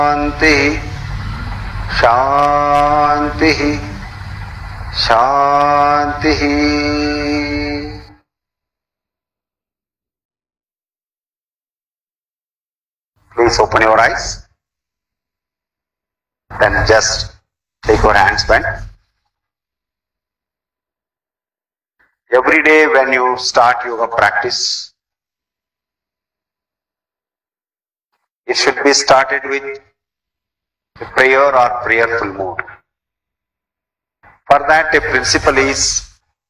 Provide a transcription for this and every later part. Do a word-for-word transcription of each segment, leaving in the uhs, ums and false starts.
Shanti Shanti Shanti. Please open your eyes. Then just take your hands bent. Every day when you start yoga practice, it should be started with a prayer or prayerful mood. For that, a principle is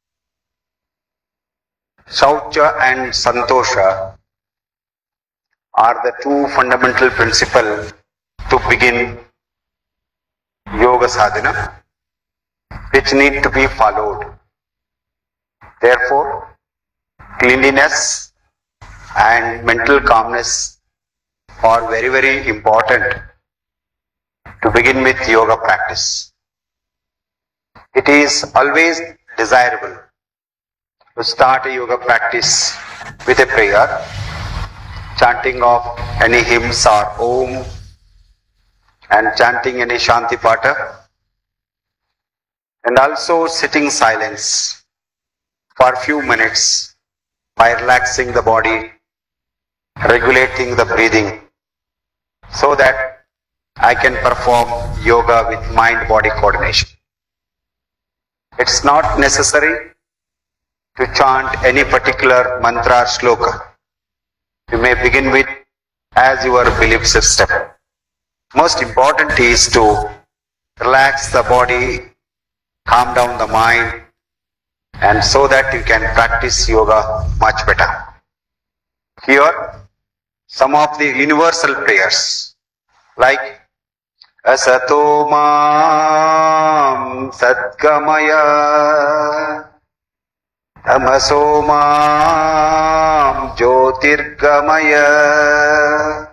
Shaucha and Santosha are the two fundamental principles to begin yoga sadhana, which need to be followed. Therefore, cleanliness and mental calmness are very, very important to begin with yoga practice. It is always desirable to start a yoga practice with a prayer, chanting of any hymns or Om, and chanting any Shanti Pata, and also sitting silence for a few minutes by relaxing the body, regulating the breathing, so that I can perform yoga with mind-body coordination. It's not necessary to chant any particular mantra or shloka. You may begin with as your belief system. Most important is to relax the body, calm down the mind, and so that you can practice yoga much better. Here, some of the universal prayers like Asato Mam Satgamaya Tamaso Mam Jyotirgamaya